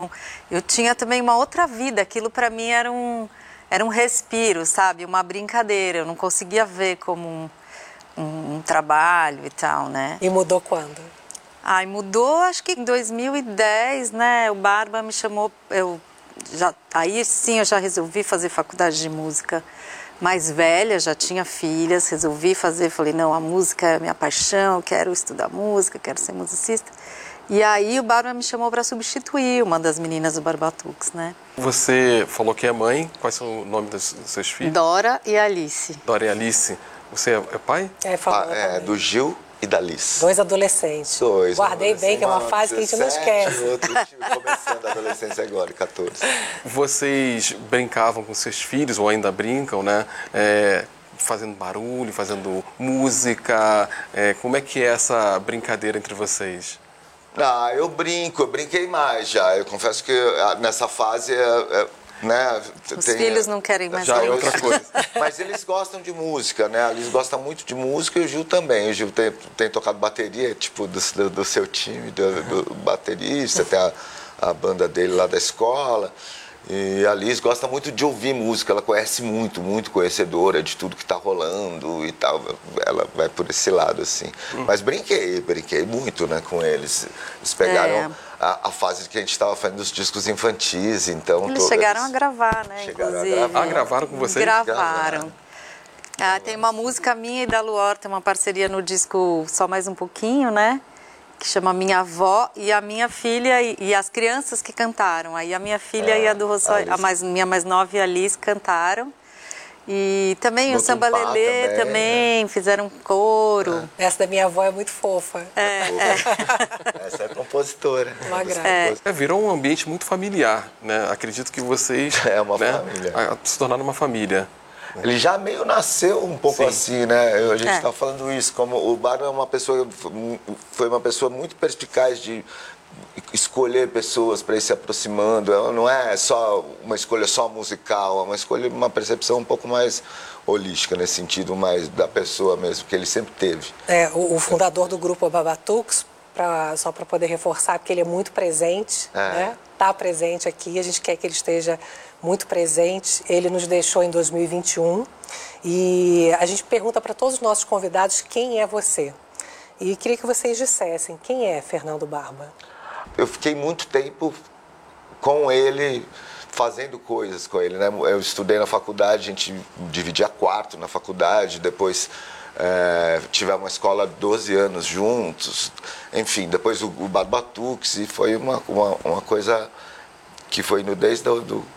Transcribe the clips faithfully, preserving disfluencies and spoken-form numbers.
Então, eu tinha também uma outra vida. Aquilo para mim era um, era um respiro, sabe? Uma brincadeira. Eu não conseguia ver como um, um, um trabalho e tal, né? E mudou quando? Ai, mudou, acho que em dois mil e dez, né? O Barba me chamou, eu já, aí sim eu já resolvi fazer faculdade de música mais velha, já tinha filhas, resolvi fazer, falei, não, a música é a minha paixão, eu quero estudar música, quero ser musicista. E aí o Barba me chamou para substituir uma das meninas do Barbatux, né? Você falou que é mãe, quais são o nome dos seus filhos? Dora e Alice. Dora e Alice. Você é pai? É, falou Ah, é do Gil e da Liz. Dois adolescentes. Dois. Guardei bem, que é uma fase que a gente não esquece. Outro time começando a adolescência agora, quatorze. Vocês brincavam com seus filhos, ou ainda brincam, né? É, fazendo barulho, fazendo música. É, como é que é essa brincadeira entre vocês? Ah, eu brinco, eu brinquei mais já. Eu confesso que nessa fase... É, é, né, Os tem, filhos não querem mais já brincar. é outra coisa. Mas eles gostam de música, né? Eles gostam muito de música e o Gil também. O Gil tem, tem tocado bateria, tipo, do, do, do seu time, do, do baterista, tem a, a banda dele lá da escola. E a Liz gosta muito de ouvir música, ela conhece muito, muito conhecedora de tudo que está rolando e tal. Ela vai por esse lado, assim. Hum. Mas brinquei, brinquei muito, né, com eles. Eles pegaram é. a, a fase que a gente estava fazendo os discos infantis, então... Eles todas, chegaram a gravar, né, chegaram inclusive. A gravar. Ah, gravaram com vocês? Gravaram. Ah, tem uma música minha e da Luor, tem uma parceria no disco Só Mais Um Pouquinho, né? Que chama Minha Avó e a minha filha e, e as crianças que cantaram. Aí a minha filha é, e a do Rossói, a mais, minha mais nova e a Liz cantaram. E também no o Samba Lelê também, também né? Fizeram coro. É. Essa da minha avó é muito fofa. É, é. Essa é compositora. Uma graça. É. É, virou um ambiente muito familiar, né? Acredito que vocês... É uma né, família. se tornaram uma família. Ele já meio nasceu um pouco Sim. assim, né? A gente está é. falando isso, como o Barba é uma pessoa, foi uma pessoa muito perspicaz de escolher pessoas para ir se aproximando. Não é só uma escolha só musical, é uma escolha, uma percepção um pouco mais holística, nesse sentido, mais da pessoa mesmo, que ele sempre teve. É, o, o fundador do grupo Barbatux, pra, só para poder reforçar, porque ele é muito presente, é. né? Está presente aqui, a gente quer que ele esteja muito presente. Ele nos deixou em dois mil e vinte e um e a gente pergunta para todos os nossos convidados quem é você. E queria que vocês dissessem quem é Fernando Barba. Eu fiquei muito tempo com ele, fazendo coisas com ele, né? Eu estudei na faculdade, a gente dividia quarto na faculdade, depois é, tivemos uma escola doze anos juntos, enfim, depois o, o Barbatux, e foi uma, uma, uma coisa que foi no desde o do,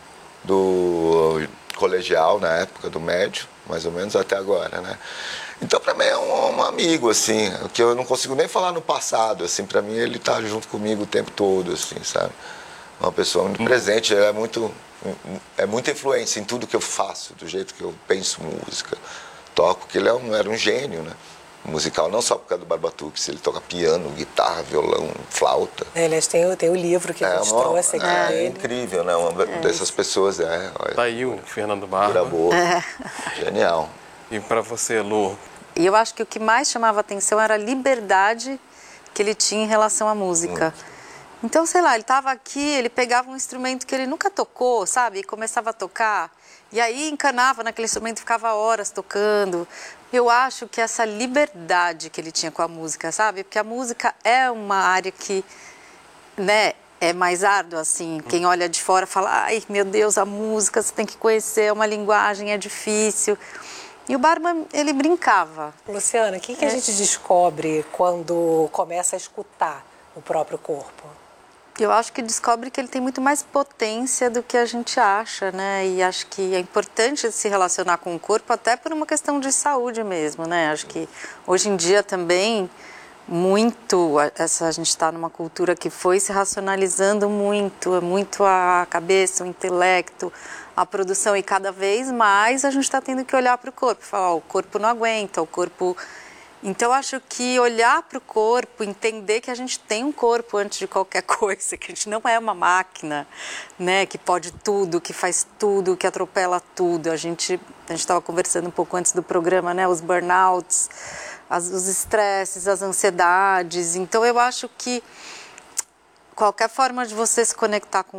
do colegial, na época do médio, mais ou menos até agora, né? Então, para mim, é um, um amigo, assim, que eu não consigo nem falar no passado, assim, para mim ele tá junto comigo o tempo todo, assim, sabe? Uma pessoa muito presente, é muito, é muita influência em tudo que eu faço, do jeito que eu penso música, toco, que ele é um, era um gênio, né? Musical, não só por causa do Barbatux, ele toca piano, guitarra, violão, flauta. É, aliás, tem, tem o livro que a gente é uma, trouxe aqui é, dele. É incrível, né? Uma é dessas isso. pessoas, é... Olha, tá aí o Fernando Barba. Boa. É. Genial. E para você, Lu? E eu acho que o que mais chamava atenção era a liberdade que ele tinha em relação à música. Muito. Então, sei lá, ele estava aqui, ele pegava um instrumento que ele nunca tocou, sabe? E começava a tocar. E aí encanava naquele instrumento e ficava horas tocando. Eu acho que essa liberdade que ele tinha com a música, sabe? Porque a música é uma área que, né, é mais árdua, assim. Quem olha de fora fala, ai, meu Deus, a música, você tem que conhecer, é uma linguagem, é difícil. E o Barba, ele brincava. Luciana, o que, que é. a gente descobre quando começa a escutar o próprio corpo? Eu acho que descobre que ele tem muito mais potência do que a gente acha, né? E acho que é importante se relacionar com o corpo até por uma questão de saúde mesmo, né? Acho que hoje em dia também muito, essa, a gente está numa cultura que foi se racionalizando muito, é muito a cabeça, o intelecto, a produção, e cada vez mais a gente está tendo que olhar para o corpo, falar, oh, o corpo não aguenta, o corpo... Então, acho que olhar para o corpo, entender que a gente tem um corpo antes de qualquer coisa, que a gente não é uma máquina, né, que pode tudo, que faz tudo, que atropela tudo. A gente a gente estava conversando um pouco antes do programa, né, os burnouts, as, os estresses, as ansiedades. Então, eu acho que qualquer forma de você se conectar com